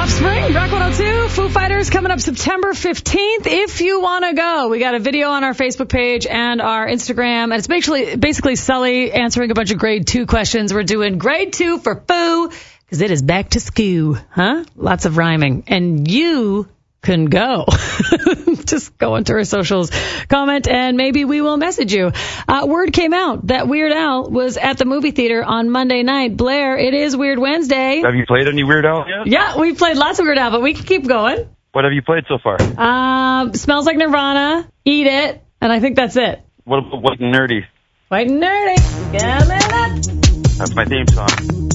Spring, Rock 102, Foo Fighters coming up September 15th. If you want to go, we got a video on our Facebook page and our Instagram, and it's basically Sully answering a bunch of grade 2 questions. We're doing grade 2 for Foo, because it is back to school, huh? Lots of rhyming. And you can go. Just go into our socials, comment, and maybe we will message you. Word came out that Weird Al was at the movie theater on Monday night. Blair, it is Weird Wednesday. Have you played any Weird Al yet? Yeah, we've played lots of Weird Al, but we can keep going. What have you played so far? Smells Like Nirvana, Eat It, and I think that's it. What about White and Nerdy? White and Nerdy, coming up. That's my theme song.